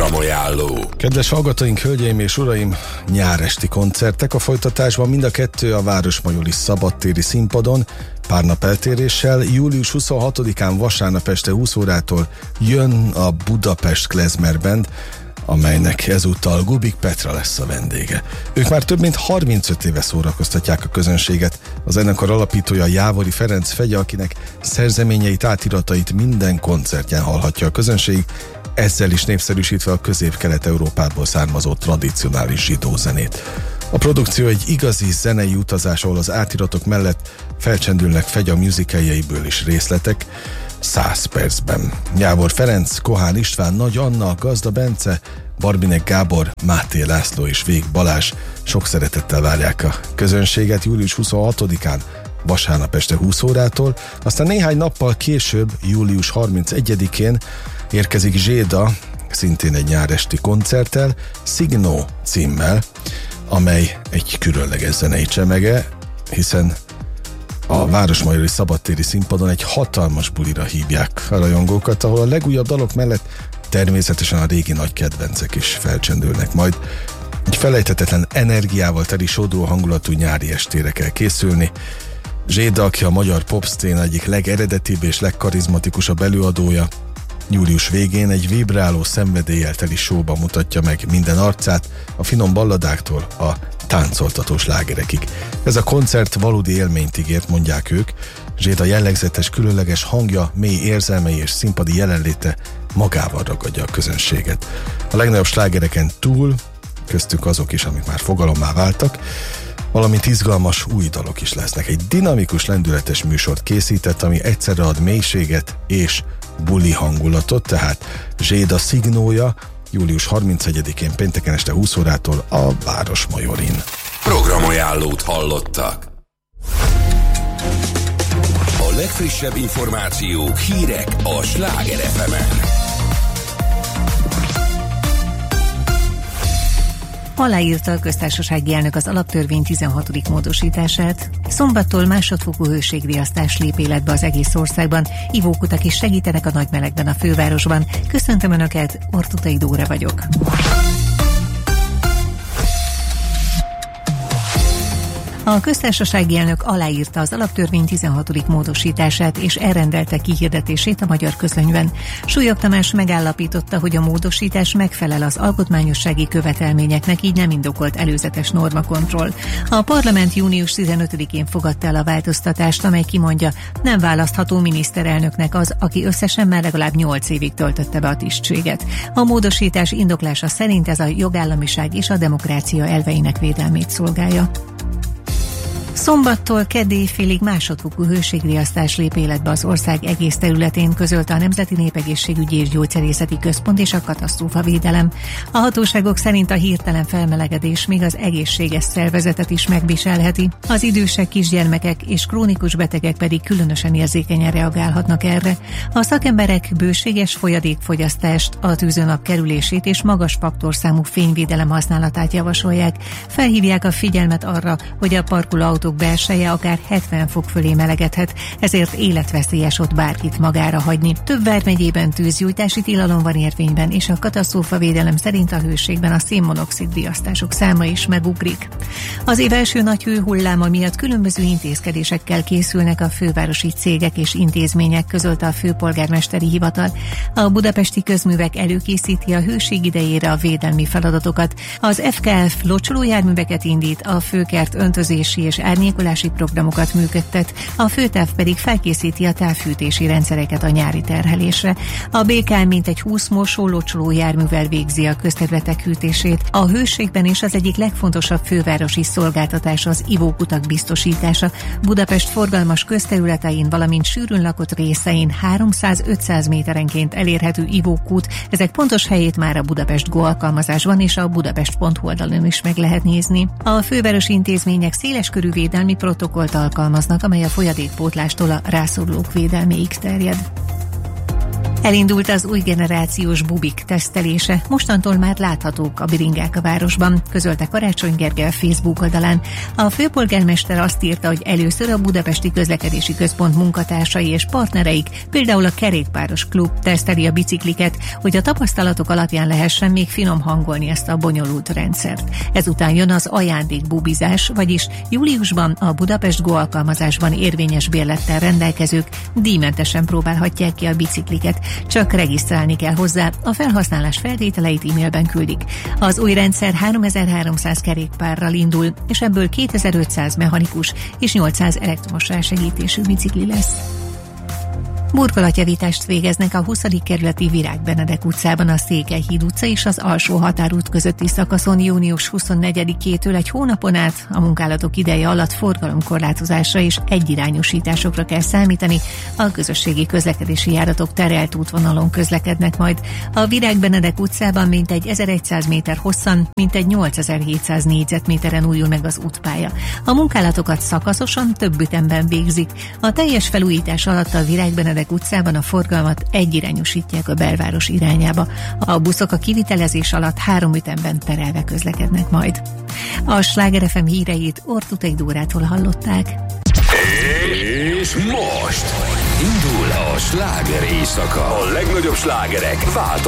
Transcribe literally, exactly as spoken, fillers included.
Programajánló. Kedves hallgatóink, hölgyeim és uraim, nyáresti koncertek a folytatásban, mind a kettő a Városmajori szabadtéri színpadon, pár nap eltéréssel. július huszonhatodikán vasárnap este húsz órától jön a Budapest Klezmer Band, amelynek ezúttal Gubik Petra lesz a vendége. Ők már több mint harmincöt éve szórakoztatják a közönséget. A zenekar alapítója Jávori Ferenc Fegye, akinek szerzeményeit, átiratait minden koncertjén hallhatja a közönség, ezzel is népszerűsítve a közép-kelet-európából származó tradicionális zsidó zenét. A produkció egy igazi zenei utazás, ahol az átiratok mellett felcsendülnek Fegye musicaljeiből is részletek száz percben. Jávor Ferenc, Kohán István, Nagy Anna, Gazda Bence, Barbinek Gábor, Máté László és Vég Balázs sok szeretettel várják a közönséget július huszonhatodikán vasárnap este húsz órától, aztán néhány nappal később, július harmincegyedikén érkezik Zséda, szintén egy nyáresti koncerttel, Signó címmel, amely egy különleges zenei csemege, hiszen a Városmajori szabadtéri színpadon egy hatalmas bulira hívják a rajongókat, ahol a legújabb dalok mellett természetesen a régi nagy kedvencek is felcsendülnek majd. Egy felejthetetlen energiával teli sodró hangulatú nyári estére kell készülni. Zséda, aki a magyar popszcéna egyik legeredetibb és legkarizmatikusabb előadója, július végén egy vibráló szenvedéllyel teli showba mutatja meg minden arcát, a finom balladáktól a táncoltató slágerekig. Ez a koncert valódi élményt ígért, mondják ők. Zséda jellegzetes, különleges hangja, mély érzelmei és színpadi jelenléte magával ragadja a közönséget. A legnagyobb slágereken túl, köztük azok is, amik már fogalommá váltak, valamint izgalmas új dalok is lesznek. Egy dinamikus, lendületes műsort készített, ami egyszerre ad mélységet és buli hangulatot, tehát Zséda Signója július harmincegyedikén pénteken este húsz órától a Városmajorin. Programajánlót hallottak. A legfrissebb információk, hírek a Sláger ef emen. Aláírta a köztársasági elnök az alaptörvény tizenhatodik módosítását. Szombattól másodfokú hőségriasztás lép életbe az egész országban. Ivókutak is segítenek a nagy melegben a fővárosban. Köszöntöm Önöket, Ortutai Dóra vagyok. A köztársasági elnök aláírta az alaptörvény tizenhatodik módosítását és elrendelte kihirdetését a Magyar Közlönyben. Súlyog Tamás megállapította, hogy a módosítás megfelel az alkotmányossági követelményeknek, így nem indokolt előzetes normakontroll. A parlament június tizenötödikén fogadta el a változtatást, amely kimondja, nem választható miniszterelnöknek az, aki összesen már legalább nyolc évig töltötte be a tisztséget. A módosítás indoklása szerint ez a jogállamiság és a demokrácia elveinek védelmét szolgálja. Szombattól kedd éjfélig másodfokú hőségriasztás lép életbe az ország egész területén, közölte a Nemzeti Népegészségügyi és Gyógyszerészeti Központ és a katasztrófavédelem. A hatóságok szerint a hirtelen felmelegedés még az egészséges szervezetet is megviselheti. Az idősek, kisgyermekek és krónikus betegek pedig különösen érzékenyen reagálhatnak erre. A szakemberek bőséges folyadékfogyasztást, a tűzőnap kerülését és magas faktorszámú fényvédelem használatát javasolják. Felhívják a figyelmet arra, hogy a parkolóautók belseje akár hetven fok fölé melegedhet, ezért életveszélyes ott bárkit magára hagyni. Több vármegyében tűzgyújtási tilalom van érvényben, és a katasztrófavédelem szerint a hőségben a szénmonoxid riasztások száma is megugrik. Az év első nagy hőhulláma miatt különböző intézkedésekkel készülnek a fővárosi cégek és intézmények, közölte a főpolgármesteri hivatal. A Budapesti Közművek előkészíti a hőség idejére a védelmi feladatokat. Az ef ká ef locsolójárműveket indít, a főkert öntözési és árnyékolási programokat működtet, a főtáv pedig felkészíti a távfűtési rendszereket a nyári terhelésre. A bé ká mintegy húsz mosó-locsoló járművel végzi a közterületek hűtését. A hőségben is az egyik legfontosabb fővárosi szolgáltatás az ivókutak biztosítása. Budapest forgalmas közterületein, valamint sűrűn lakott részein háromszáz-ötszáz méterenként elérhető ivókút, ezek pontos helyét már a Budapest Go alkalmazásban és a budapest pont hu oldalon is meg lehet nézni. A fővárosi intézmények széleskörű védelmi protokollt alkalmaznak, amely a folyadékpótlástól a rászorulók védelméig terjed. Elindult az új generációs bubik tesztelése, mostantól már láthatók a biringák a városban, közölte Karácsony Gergely a Facebook oldalán. A főpolgármester azt írta, hogy először a Budapesti Közlekedési Központ munkatársai és partnereik, például a Kerékpáros Klub teszteli a bicikliket, hogy a tapasztalatok alapján lehessen még finom hangolni ezt a bonyolult rendszert. Ezután jön az ajándékbubizás, vagyis júliusban a Budapest Go alkalmazásban érvényes bérlettel rendelkezők díjmentesen próbálhatják ki a bicikliket. Csak regisztrálni kell hozzá, a felhasználás feltételeit e-mailben küldik. Az új rendszer háromezer-háromszáz kerékpárral indul, és ebből kétezer-ötszáz mechanikus és nyolcszáz elektromos rásegítésű bicikli lesz. Burkolatjavítást végeznek a huszadik kerületi Virág Benedek utcában, a Székelyhíd utca és az Alsó Határút közötti szakaszon június huszonnegyedikétől egy hónapon át. A munkálatok ideje alatt forgalomkorlátozásra és egyirányosításokra kell számítani. A közösségi közlekedési járatok terelt útvonalon közlekednek majd. A Virág Benedek utcában mintegy ezerszáz méter hosszan, mintegy nyolcezer-hétszáz négyzetméteren újul meg az útpálya. A munkálatokat szakaszosan több ütemben végzik. A teljes felújítás alatt a Virág Benedek utcában a forgalmat egyirányosítják a belváros irányába. A buszok a kivitelezés alatt három ütemben terelve közlekednek majd. A Sláger ef em híreit Ortutek Dórától hallották. És most indul a sláger éjszaka. A legnagyobb slágerek változnak.